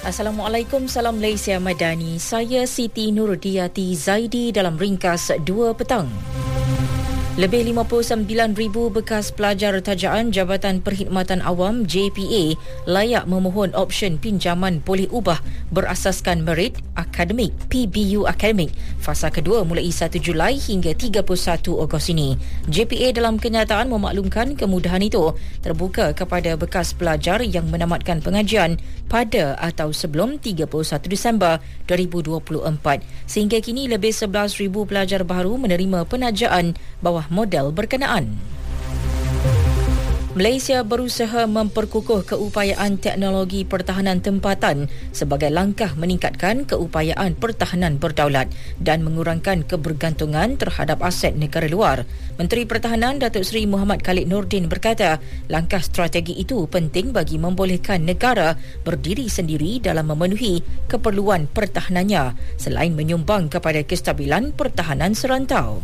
Assalamualaikum, salam Malaysia Madani. Saya Siti Nurdiati Zaidi dalam ringkas 2 petang. Lebih 59,000 bekas pelajar tajaan Jabatan Perkhidmatan Awam JPA layak memohon option pinjaman boleh ubah berasaskan merit akademik PBU Akademik fasa kedua mulai 1 Julai hingga 31 Ogos ini. JPA dalam kenyataan memaklumkan kemudahan itu terbuka kepada bekas pelajar yang menamatkan pengajian pada atau sebelum 31 Disember 2024. Sehingga kini lebih 11,000 pelajar baru menerima penajaan bawah model berkenaan. Malaysia berusaha memperkukuh keupayaan teknologi pertahanan tempatan sebagai langkah meningkatkan keupayaan pertahanan berdaulat dan mengurangkan kebergantungan terhadap aset negara luar. Menteri Pertahanan Datuk Seri Muhammad Khalid Nordin berkata, langkah strategi itu penting bagi membolehkan negara berdiri sendiri dalam memenuhi keperluan pertahanannya selain menyumbang kepada kestabilan pertahanan serantau.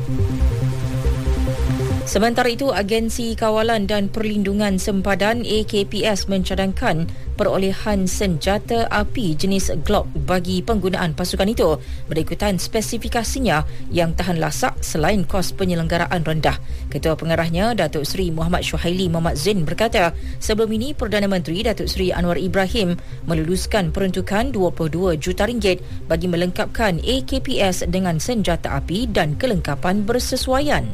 Sementara itu, Agensi Kawalan dan Perlindungan Sempadan AKPS mencadangkan perolehan senjata api jenis Glock bagi penggunaan pasukan itu berikutan spesifikasinya yang tahan lasak selain kos penyelenggaraan rendah. Ketua Pengarahnya Datuk Seri Muhammad Syuhaili Muhammad Zain berkata, sebelum ini Perdana Menteri Datuk Seri Anwar Ibrahim meluluskan peruntukan RM22 juta bagi melengkapkan AKPS dengan senjata api dan kelengkapan bersesuaian.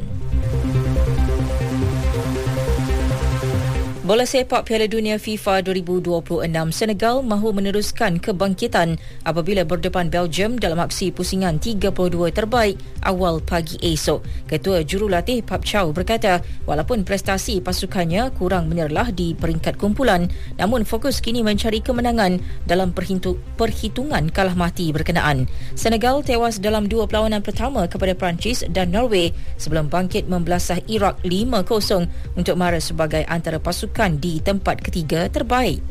Bola sepak Piala Dunia FIFA 2026, Senegal mahu meneruskan kebangkitan apabila berdepan Belgium dalam aksi pusingan 32 terbaik awal pagi esok. Ketua Jurulatih Pap Chow berkata, walaupun prestasi pasukannya kurang menyerlah di peringkat kumpulan, namun fokus kini mencari kemenangan dalam perhitungan kalah mati berkenaan. Senegal tewas dalam 2 perlawanan pertama kepada Perancis dan Norway sebelum bangkit membelasah Iraq 5-0 untuk mara sebagai antara pasukan di tempat ketiga terbaik.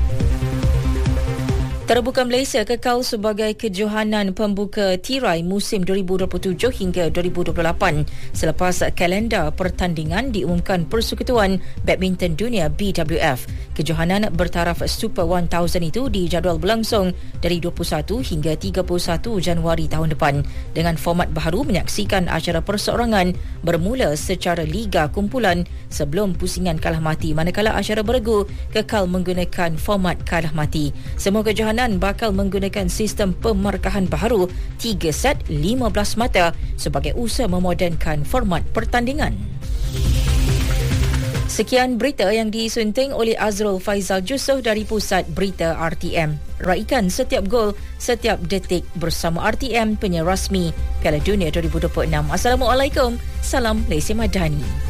Terbuka Malaysia kekal sebagai kejohanan pembuka tirai musim 2027 hingga 2028 selepas kalender pertandingan diumumkan Persekutuan Badminton Dunia BWF. Kejohanan bertaraf Super 1000 itu dijadual berlangsung dari 21 hingga 31 Januari tahun depan dengan format baharu menyaksikan acara perseorangan bermula secara liga kumpulan sebelum pusingan kalah mati, manakala acara beregu kekal menggunakan format kalah mati. Semua kejohanan bakal menggunakan sistem pemarkahan baharu 3 set 15 mata sebagai usaha memodernkan format pertandingan. Sekian berita yang disunting oleh Azrul Faizal Jusoh dari Pusat Berita RTM. Raikan setiap gol, setiap detik bersama RTM, penyiar rasmi Piala Dunia 2026. Assalamualaikum, salam Malaysia Madani.